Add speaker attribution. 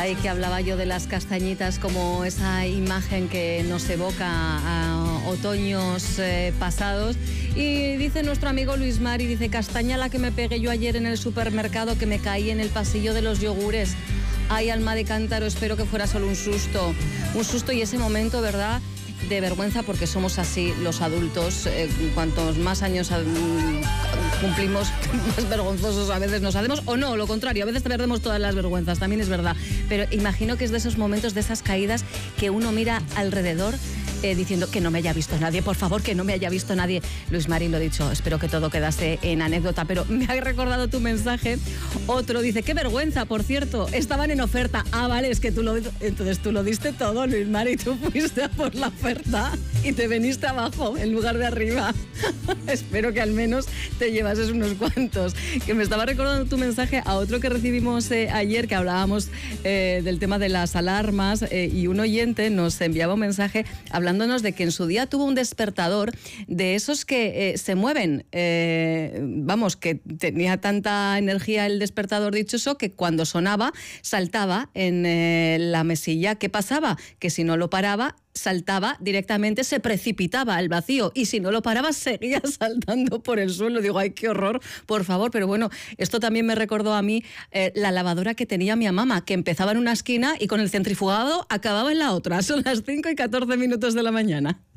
Speaker 1: Ay, que hablaba yo de las castañitas como esa imagen que nos evoca a otoños pasados. Y dice nuestro amigo Luis Mari, dice, castaña la que me pegué yo ayer en el supermercado, que me caí en el pasillo de los yogures. Ay, alma de cántaro, espero que fuera solo un susto. Un susto y ese momento, ¿verdad?, de vergüenza, porque somos así los adultos. Cuantos más años cumplimos, más vergonzosos a veces nos hacemos, o no, lo contrario, a veces perdemos todas las vergüenzas, también es verdad. Pero imagino que es de esos momentos, de esas caídas, que uno mira alrededor diciendo que no me haya visto nadie, por favor, que no me haya visto nadie. Luis Marín, lo dicho, espero que todo quedase en anécdota, pero me ha recordado tu mensaje. Otro dice, qué vergüenza, por cierto, estaban en oferta. Ah, vale, es que entonces tú lo diste todo, Luis Marín, tú fuiste a por la oferta y te veniste abajo en lugar de arriba. Espero que al menos te llevases unos cuantos. Que me estaba recordando tu mensaje a otro que recibimos ayer, que hablábamos del tema de las alarmas, y un oyente nos enviaba un mensaje hablándonos de que en su día tuvo un despertador de esos que se mueven. Vamos, que tenía tanta energía el despertador dichoso que cuando sonaba saltaba en la mesilla. ¿Qué pasaba? Que si no lo paraba, saltaba directamente, se precipitaba al vacío, y si no lo paraba seguía saltando por el suelo. Digo, ay, qué horror, por favor. Pero bueno, esto también me recordó a mí la lavadora que tenía mi mamá, que empezaba en una esquina y con el centrifugado acababa en la otra. Son las 5:14 de la mañana.